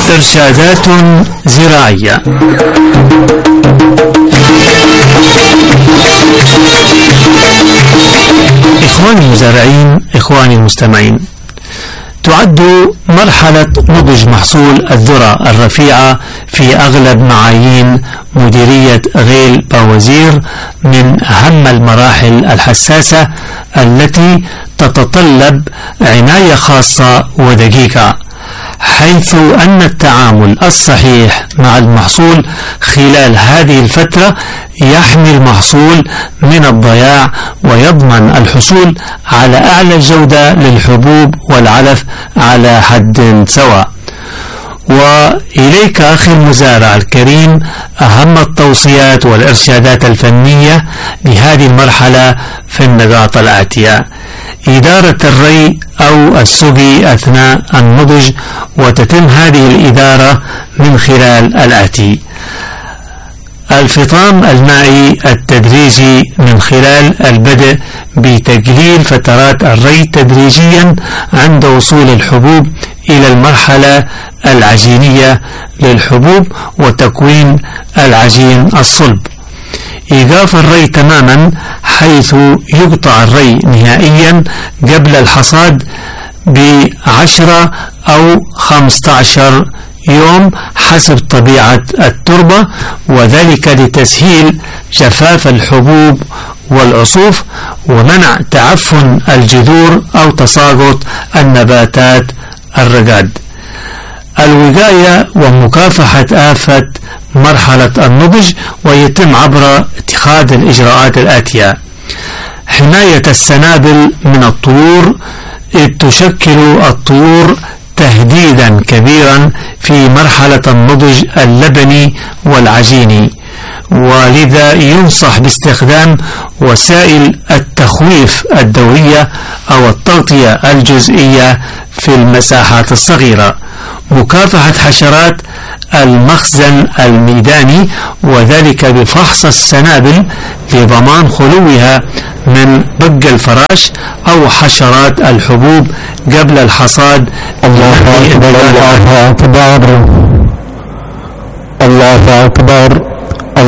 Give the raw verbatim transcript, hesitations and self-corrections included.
إرشادات زراعية. إخواني المزارعين، إخواني المستمعين، تعد مرحلة نضج محصول الذرة الرفيعة في أغلب معايين مديرية غيل باوزير من أهم المراحل الحساسة التي تتطلب عناية خاصة ودقيقة، حيث أن التعامل الصحيح مع المحصول خلال هذه الفترة يحمي المحصول من الضياع ويضمن الحصول على أعلى جودة للحبوب والعلف على حد سواء. وإليك أخي المزارع الكريم أهم التوصيات والإرشادات الفنية لهذه المرحلة في النقاط الآتية: إدارة الري أو السقي أثناء النضج، وتتم هذه الإدارة من خلال الآتي: الفطام المائي التدريجي من خلال البدء بتقليل فترات الري تدريجيا عند وصول الحبوب إلى المرحلة العجينية للحبوب وتكوين العجين الصلب. إيقاف الري تماما، حيث يقطع الري نهائيا قبل الحصاد بعشرة أو خمسة عشر يوم حسب طبيعة التربة، وذلك لتسهيل جفاف الحبوب والعصوف ومنع تعفن الجذور أو تساقط النباتات الرقاد. الوقاية ومكافحة آفة مرحلة النضج، ويتم عبر اتخاذ الإجراءات الآتية: حماية السنابل من الطيور، إذ تشكل الطيور تهديدا كبيرا في مرحلة النضج اللبني والعجيني، ولذا ينصح باستخدام وسائل التخويف الدورية أو التغطية الجزئية في المساحات الصغيرة. مكافحة حشرات المخزن الميداني، وذلك بفحص السنابل لضمان خلوها من بق الفراش أو حشرات الحبوب قبل الحصاد. الله أكبر، الله أكبر، الله أكبر،